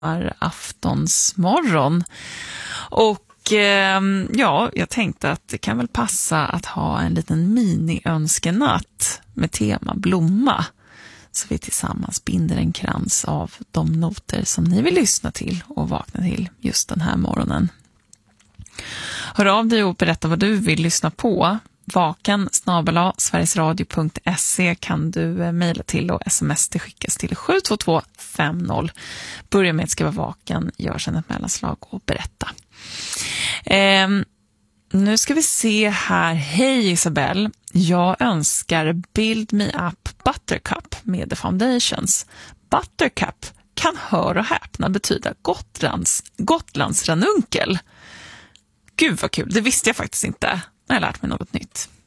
aftonsmorgon. Och jag tänkte att det kan väl passa att ha en liten mini-önskenatt med tema blomma. Så vi tillsammans binder en krans av de noter som ni vill lyssna till och vakna till just den här morgonen. Hör av dig och berätta vad du vill lyssna på. vakan@sverigesradio.se kan du mejla till och sms det skickas till 72250. Börja med att skriva vakan, gör sedan ett mellanslag och berätta. Nu ska vi se här. Hej Isabel, jag önskar Build Me Up Buttercup med The Foundations. Buttercup kan, hör och häpna, betyda Gotlands ranunkel. Gud vad kul, det visste jag faktiskt inte. Jag har lärt mig något nytt.